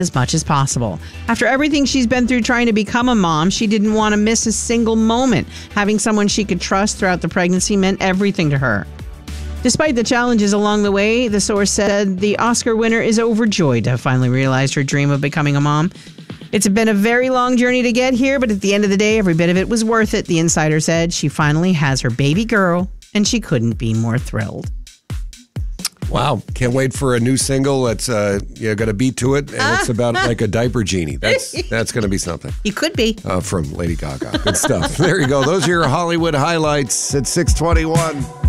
as much as possible. After everything she's been through trying to become a mom, she didn't want to miss a single moment. Having someone she could trust throughout the pregnancy meant everything to her. Despite the challenges along the way, the source said the Oscar winner is overjoyed to have finally realized her dream of becoming a mom. It's been a very long journey to get here, but at the end of the day, every bit of it was worth it, the insider said. She finally has her baby girl, and she couldn't be more thrilled. Wow. Can't wait for a new single that's got a beat to it, and it's about like a diaper genie. That's going to be something. You could be. From Lady Gaga. Good stuff. There you go. Those are your Hollywood highlights at 6:21.